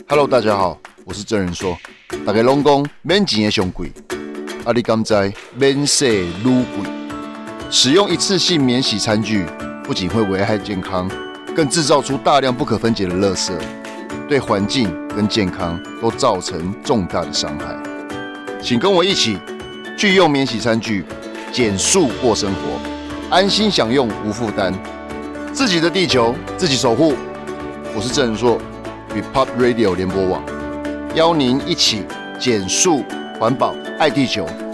Hello， 大家好，我是郑人说。大家拢讲免钱的上贵，啊，你敢知免洗愈贵？使用一次性免洗餐具，不仅会危害健康，更制造出大量不可分解的垃圾，对环境跟健康都造成重大的伤害。请跟我一起拒用免洗餐具，减速过生活，安心享用无负担，自己的地球自己守护。我是郑人硕。与 Pop Radio 联播网，邀您一起减速环保，爱地球。